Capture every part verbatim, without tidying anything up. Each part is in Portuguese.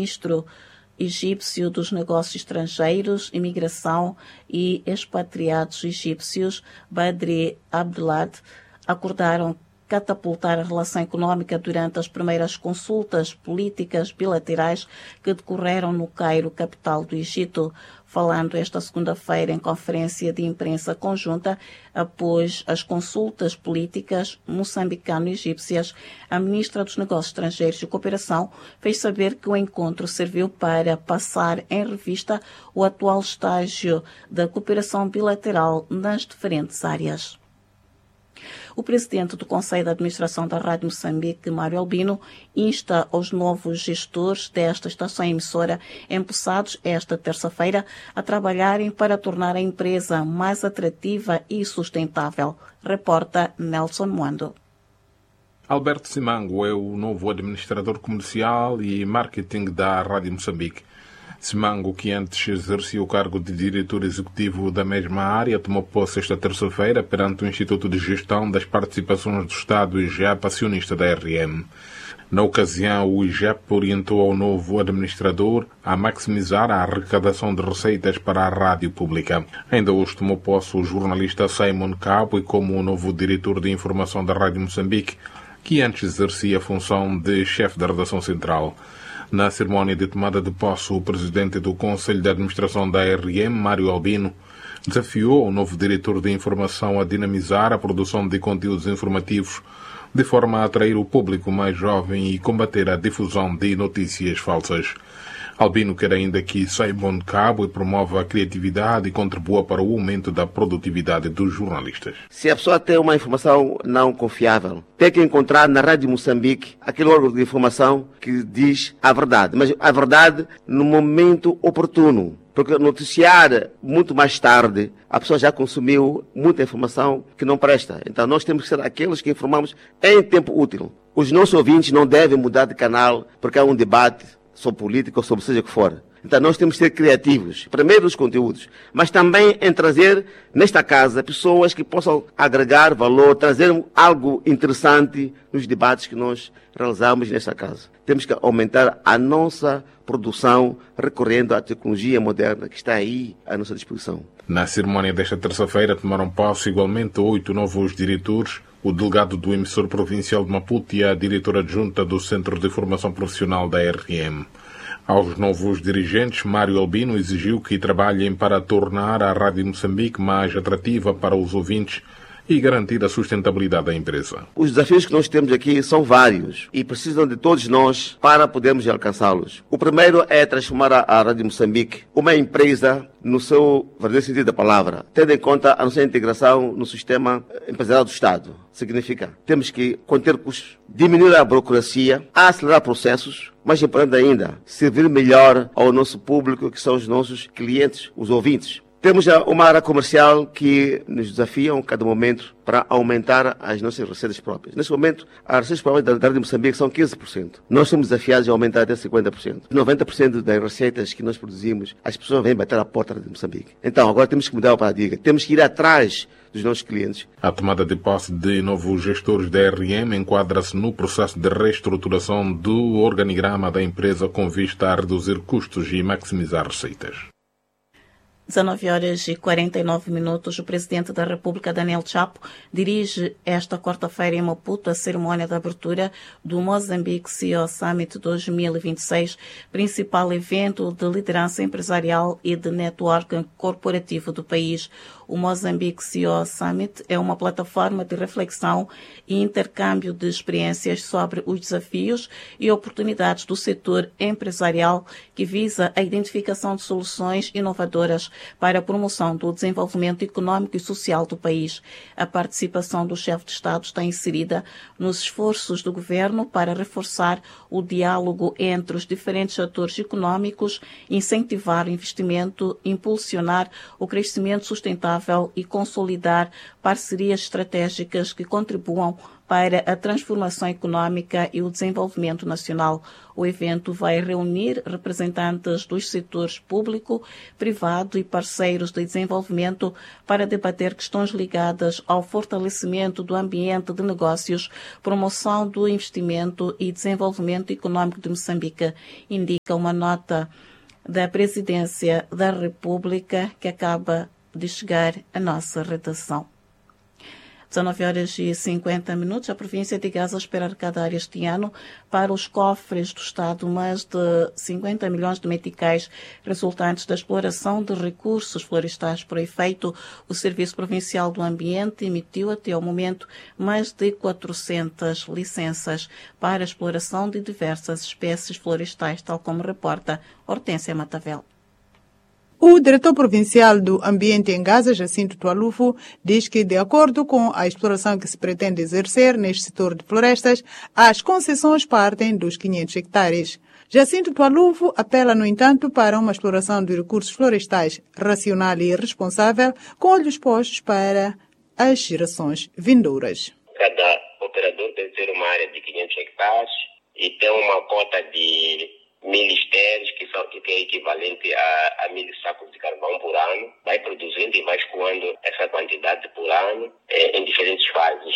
ministro egípcio dos Negócios Estrangeiros, Imigração e Expatriados egípcios, Badri Abdelad, acordaram catapultar a relação econômica durante as primeiras consultas políticas bilaterais que decorreram no Cairo, capital do Egito. Falando esta segunda-feira em conferência de imprensa conjunta, após as consultas políticas moçambicano-egípcias, a ministra dos Negócios Estrangeiros e Cooperação fez saber que o encontro serviu para passar em revista o atual estágio da cooperação bilateral nas diferentes áreas. O presidente do Conselho de Administração da Rádio Moçambique, Mário Albino, insta aos novos gestores desta estação emissora, empossados esta terça-feira, a trabalharem para tornar a empresa mais atrativa e sustentável. Reporta Nelson Moando. Alberto Simango é o novo administrador comercial e marketing da Rádio Moçambique. Simango, que antes exercia o cargo de diretor executivo da mesma área, tomou posse esta terça-feira perante o Instituto de Gestão das Participações do Estado, I G E P, acionista da R M. Na ocasião, o I G E P orientou ao novo administrador a maximizar a arrecadação de receitas para a rádio pública. Ainda hoje tomou posse o jornalista Simon Cabo e como o novo diretor de informação da Rádio Moçambique, que antes exercia a função de chefe da redação central. Na cerimónia de tomada de posse, o presidente do Conselho de Administração da R M, Mário Albino, desafiou o novo diretor de informação a dinamizar a produção de conteúdos informativos de forma a atrair o público mais jovem e combater a difusão de notícias falsas. Albino quer ainda que Simon Cabo e promova a criatividade e contribua para o aumento da produtividade dos jornalistas. Se a pessoa tem uma informação não confiável, tem que encontrar na Rádio Moçambique aquele órgão de informação que diz a verdade, mas a verdade no momento oportuno. Porque noticiar muito mais tarde, a pessoa já consumiu muita informação que não presta. Então nós temos que ser aqueles que informamos em tempo útil. Os nossos ouvintes não devem mudar de canal porque há um debate sobre política ou sobre seja o que for. Então nós temos que ser criativos, primeiro nos conteúdos, mas também em trazer nesta casa pessoas que possam agregar valor, trazer algo interessante nos debates que nós realizamos nesta casa. Temos que aumentar a nossa produção recorrendo à tecnologia moderna que está aí à nossa disposição. Na cerimónia desta terça-feira tomaram posse igualmente oito novos diretores, o delegado do emissor provincial de Maputo e a diretora adjunta do Centro de Formação Profissional da R M. Aos novos dirigentes, Mário Albino exigiu que trabalhem para tornar a Rádio Moçambique mais atrativa para os ouvintes e garantir a sustentabilidade da empresa. Os desafios que nós temos aqui são vários e precisam de todos nós para podermos alcançá-los. O primeiro é transformar a Rádio Moçambique uma empresa no seu verdadeiro sentido da palavra, tendo em conta a nossa integração no sistema empresarial do Estado. Significa, temos que conter custos, diminuir a burocracia, acelerar processos, mais importante ainda, servir melhor ao nosso público, que são os nossos clientes, os ouvintes. Temos uma área comercial que nos desafia a cada momento para aumentar as nossas receitas próprias. Neste momento, as receitas próprias da Rádio Moçambique são quinze por cento. Nós somos desafiados a aumentar até cinquenta por cento. noventa por cento das receitas que nós produzimos, as pessoas vêm bater à porta da Rádio Moçambique. Então, agora temos que mudar o paradigma. Temos que ir atrás dos nossos clientes. A tomada de posse de novos gestores da R M enquadra-se no processo de reestruturação do organigrama da empresa com vista a reduzir custos e maximizar receitas. dezenove horas e quarenta e nove minutos, o presidente da República, Daniel Chapo, dirige esta quarta-feira em Maputo a cerimónia de abertura do Mozambique C E O Summit dois mil e vinte e seis, principal evento de liderança empresarial e de networking corporativo do país. O Mozambique C E O Summit é uma plataforma de reflexão e intercâmbio de experiências sobre os desafios e oportunidades do setor empresarial que visa a identificação de soluções inovadoras para a promoção do desenvolvimento econômico e social do país. A participação do chefe de Estado está inserida nos esforços do governo para reforçar o diálogo entre os diferentes atores econômicos, incentivar o investimento, impulsionar o crescimento sustentável sustentável e consolidar parcerias estratégicas que contribuam para a transformação econômica e o desenvolvimento nacional. O evento vai reunir representantes dos setores público, privado e parceiros de desenvolvimento para debater questões ligadas ao fortalecimento do ambiente de negócios, promoção do investimento e desenvolvimento econômico de Moçambique, indica uma nota da Presidência da República que acaba de chegar à nossa redação. dezenove horas e cinquenta minutos, a província de Gaza espera arrecadar este ano para os cofres do Estado mais de cinquenta milhões de meticais resultantes da exploração de recursos florestais. Por efeito, o Serviço Provincial do Ambiente emitiu até ao momento mais de quatrocentas licenças para a exploração de diversas espécies florestais, tal como reporta Hortência Matavel. O diretor provincial do Ambiente em Gaza, Jacinto Tualufo, diz que, de acordo com a exploração que se pretende exercer neste setor de florestas, as concessões partem dos quinhentos hectares. Jacinto Tualufo apela, no entanto, para uma exploração de recursos florestais racional e responsável, com olhos postos para as gerações vindouras. Cada operador deve ter uma área de quinhentos hectares e tem uma cota de mil estéreos, que, são, que é equivalente a, a mil sacos de carvão por ano, vai produzindo e vai escoando essa quantidade por ano eh, em diferentes fases,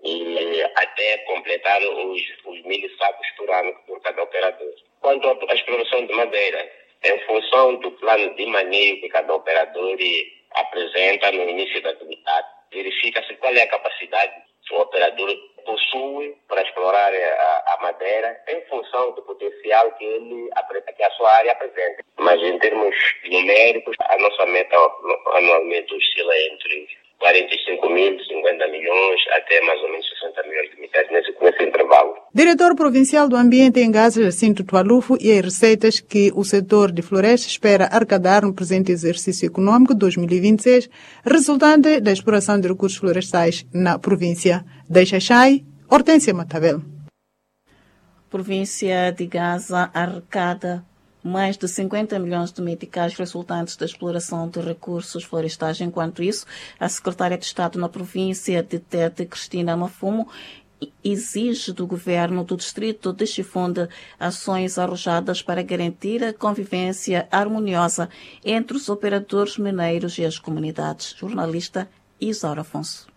e até completar os, os mil sacos por ano por cada operador. Quanto à exploração de madeira, em função do plano de manejo que cada operador apresenta no início da atividade, verifica-se qual é a capacidade que o operador possui para explorar a, a madeira em função do potencial que, ele, que a sua área apresenta. Mas em termos numéricos, a nossa meta anualmente oscila entre quarenta e cinco mil, cinquenta milhões, até mais ou menos sessenta milhões de meticais nesse, nesse intervalo. Diretor Provincial do Ambiente em Gaza, Jacinto Tualufo, e as receitas que o setor de florestas espera arrecadar no presente exercício econômico dois mil e vinte e seis, resultante da exploração de recursos florestais na província de Xai-Xai. Hortência Matavel. Província de Gaza arrecada mais de cinquenta milhões de meticais resultantes da exploração de recursos florestais. Enquanto isso, a secretária de Estado na província de Tete, Cristina Mafumo, exige do governo do distrito de Chifunde ações arrojadas para garantir a convivência harmoniosa entre os operadores mineiros e as comunidades. Jornalista Isaura Afonso.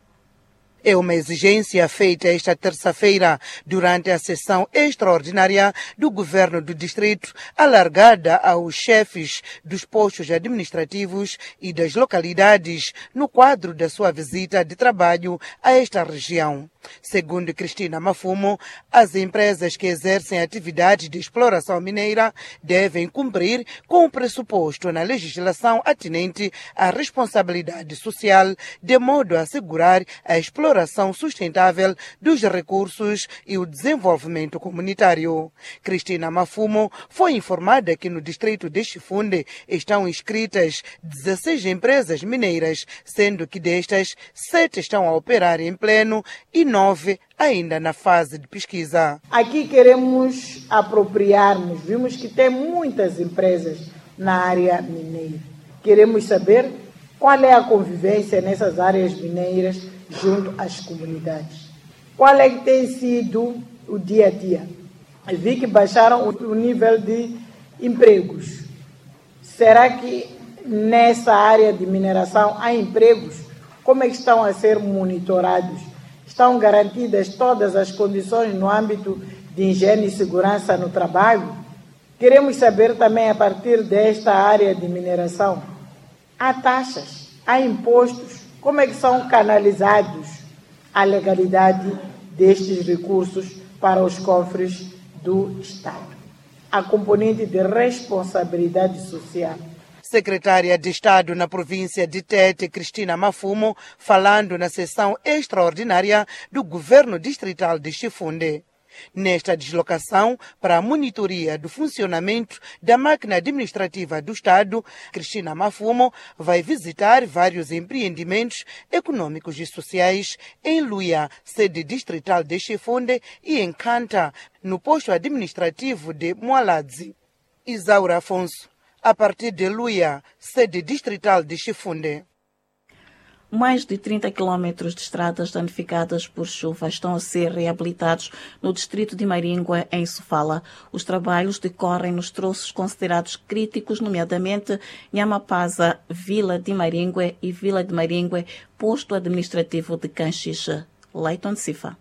É uma exigência feita esta terça-feira durante a sessão extraordinária do governo do distrito, alargada aos chefes dos postos administrativos e das localidades no quadro da sua visita de trabalho a esta região. Segundo Cristina Mafumo, as empresas que exercem atividades de exploração mineira devem cumprir com o pressuposto na legislação atinente à responsabilidade social, de modo a assegurar a exploração sustentável dos recursos e o desenvolvimento comunitário. Cristina Mafumo foi informada que no distrito de Chifunde estão inscritas dezesseis empresas mineiras, sendo que destas, sete estão a operar em pleno e nove ainda na fase de pesquisa. Aqui queremos apropriar-nos, vimos que tem muitas empresas na área mineira. Queremos saber qual é a convivência nessas áreas mineiras junto às comunidades. Qual é que tem sido o dia a dia? Eu vi que baixaram o nível de empregos. Será que nessa área de mineração há empregos? Como é que estão a ser monitorados? Estão garantidas todas as condições no âmbito de higiene e segurança no trabalho? Queremos saber também, a partir desta área de mineração, há taxas, há impostos, como é que são canalizados a legalidade destes recursos para os cofres do Estado? A componente de responsabilidade social. Secretária de Estado na província de Tete, Cristina Mafumo, falando na sessão extraordinária do governo distrital de Chifunde. Nesta deslocação para a monitoria do funcionamento da máquina administrativa do Estado, Cristina Mafumo vai visitar vários empreendimentos econômicos e sociais em Luia, sede distrital de Chifunde, e em Canta, no posto administrativo de Mualadzi. Isaura Afonso, a partir de Luia, sede distrital de Chifunde. Mais de trinta quilómetros de estradas danificadas por chuva estão a ser reabilitados no distrito de Maringua, em Sofala. Os trabalhos decorrem nos troços considerados críticos, nomeadamente Nhamapaza, Vila de Maringua e Vila de Maringua, posto administrativo de Canchiche. Leiton Sifa.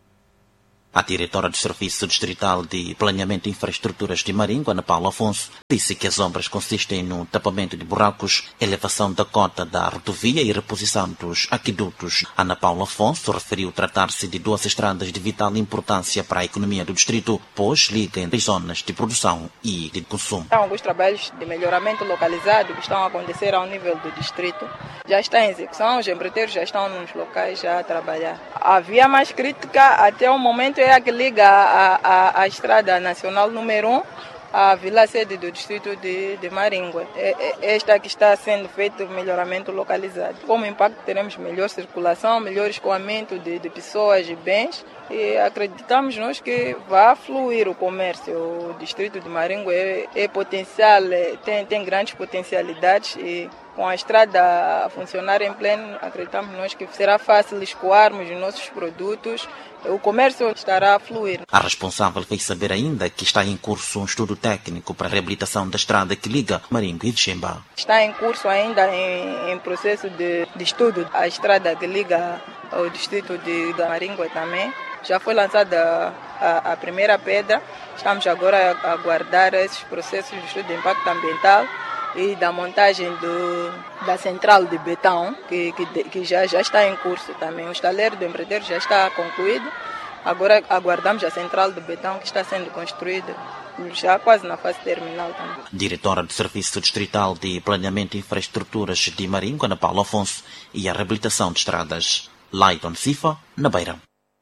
A diretora do Serviço Distrital de Planeamento e Infraestruturas de Maringua, Ana Paula Afonso, disse que as obras consistem no tapamento de buracos, elevação da cota da rodovia e reposição dos aquedutos. Ana Paula Afonso referiu tratar-se de duas estradas de vital importância para a economia do distrito, pois ligam as zonas de produção e de consumo. Há alguns trabalhos de melhoramento localizado que estão a acontecer ao nível do distrito. Já está em execução, os empreiteiros já estão nos locais já a trabalhar. A via mais crítica até o momento é a que liga a, a, a estrada nacional número um à vila sede do distrito de, de Maringua. É, é esta que está sendo feito melhoramento localizado. Como impacto, teremos melhor circulação, melhor escoamento de, de pessoas e bens, e acreditamos nós que vai fluir o comércio. O distrito de Maringua é, é potencial, é, tem, tem grandes potencialidades, e com a estrada a funcionar em pleno, acreditamos nós que será fácil escoarmos os nossos produtos, o comércio estará a fluir. A responsável fez saber ainda que está em curso um estudo técnico para a reabilitação da estrada que liga Maringua e Vixemba. Está em curso ainda, em, em processo de, de estudo, a estrada que liga ao distrito de, de Maringua também. Já foi lançada a, a primeira pedra, estamos agora a aguardar esses processos de estudo de impacto ambiental e da montagem do, da central de betão, que, que, que já, já está em curso também. O estaleiro do empreiteiro já está concluído, agora aguardamos a central de betão que está sendo construída, já quase na fase terminal também. Diretora do Serviço Distrital de Planeamento e Infraestruturas de Maringua, Ana Paula Afonso, e a reabilitação de estradas. Leiton Sifa, na Beira.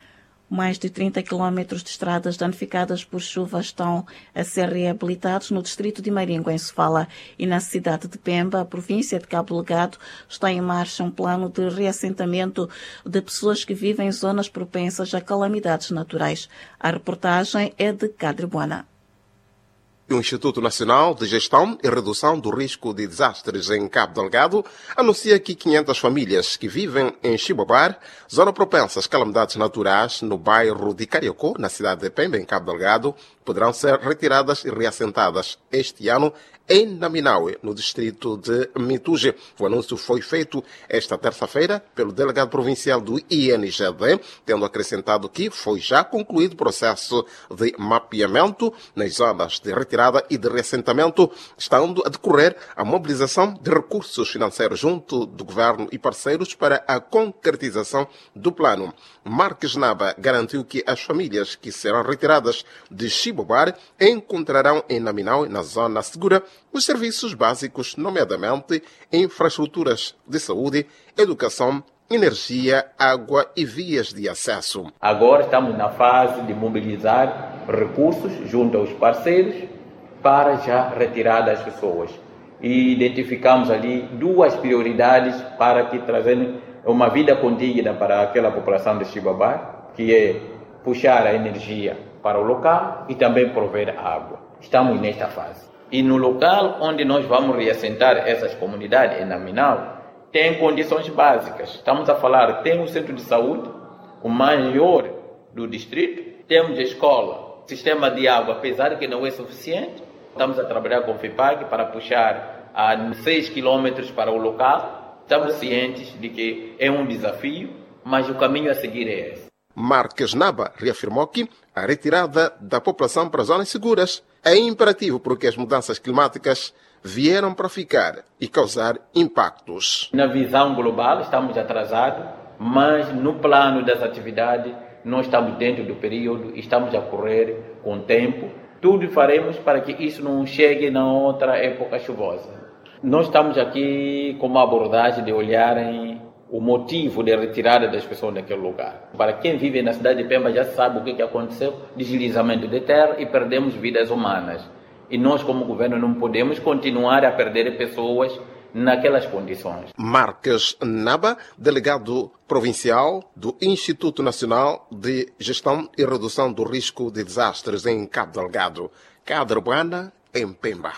Mais de trinta quilómetros de estradas danificadas por chuva estão a ser reabilitados no distrito de Maringua, em Sofala, e na cidade de Pemba, a província de Cabo Delgado, está em marcha um plano de reassentamento de pessoas que vivem em zonas propensas a calamidades naturais. A reportagem é de Cadre Buana. O Instituto Nacional de Gestão e Redução do Risco de Desastres em Cabo Delgado anuncia que quinhentas famílias que vivem em Chibobar, zona propensa às calamidades naturais, no bairro de Cariocó, na cidade de Pemba, em Cabo Delgado, poderão ser retiradas e reassentadas este ano em Naminaue, no distrito de Mituge. O anúncio foi feito esta terça-feira pelo delegado provincial do I N G D, tendo acrescentado que foi já concluído o processo de mapeamento nas zonas de retirada e de reassentamento, estando a decorrer a mobilização de recursos financeiros junto do governo e parceiros para a concretização do plano. Marques Naba garantiu que as famílias que serão retiradas de Chibobar encontrarão em Naminaue, na zona segura, os serviços básicos, nomeadamente infraestruturas de saúde, educação, energia, água e vias de acesso. Agora estamos na fase de mobilizar recursos junto aos parceiros para já retirar das pessoas. E identificamos ali duas prioridades para que trazendo uma vida condigna para aquela população de Chibobar, que é puxar a energia para o local e também prover água. Estamos nesta fase. E no local onde nós vamos reassentar essas comunidades, em Naminaue, tem condições básicas. Estamos a falar, tem um centro de saúde, o maior do distrito, temos a escola, sistema de água, apesar de que não é suficiente. Estamos a trabalhar com o FIPAG para puxar a seis quilômetros para o local. Estamos cientes de que é um desafio, mas o caminho a seguir é esse. Marques Naba reafirmou que a retirada da população para zonas seguras é imperativo porque as mudanças climáticas vieram para ficar e causar impactos. Na visão global estamos atrasados, mas no plano das atividades nós estamos dentro do período, estamos a correr com o tempo. Tudo faremos para que isso não chegue na outra época chuvosa. Nós estamos aqui com uma abordagem de olharem o motivo de retirada das pessoas daquele lugar. Para quem vive na cidade de Pemba já sabe o que aconteceu, deslizamento de terra e perdemos vidas humanas. E nós, como governo, não podemos continuar a perder pessoas naquelas condições. Marques Naba, delegado provincial do Instituto Nacional de Gestão e Redução do Risco de Desastres em Cabo Delgado. Cadre Buana, em Pemba.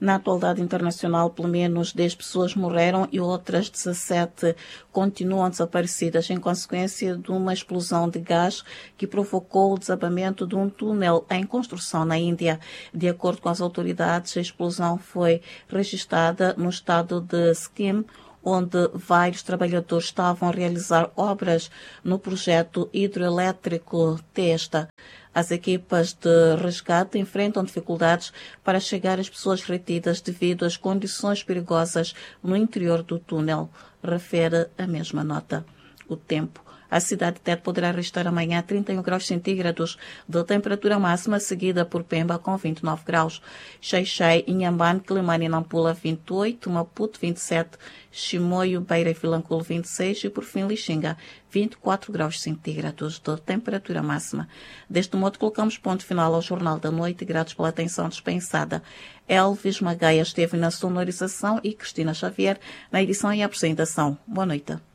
Na atualidade internacional, pelo menos dez pessoas morreram e outras dezassete continuam desaparecidas em consequência de uma explosão de gás que provocou o desabamento de um túnel em construção na Índia. De acordo com as autoridades, a explosão foi registrada no estado de Sikkim, onde vários trabalhadores estavam a realizar obras no projeto hidroelétrico Testa. As equipas de resgate enfrentam dificuldades para chegar às pessoas retidas devido às condições perigosas no interior do túnel, refere a mesma nota. O tempo. A cidade de Tete poderá registrar amanhã trinta e um graus centígrados de temperatura máxima, seguida por Pemba com vinte e nove graus. Xai-Xai, Inhambane, Quelimane e Nampula vinte e oito, Maputo vinte e sete, Chimoio, Beira e Vilanculo vinte e seis e por fim Lixinga vinte e quatro graus centígrados de temperatura máxima. Deste modo colocamos ponto final ao Jornal da Noite, gratos pela atenção dispensada. Elvis Magaia esteve na sonorização e Cristina Xavier na edição e apresentação. Boa noite.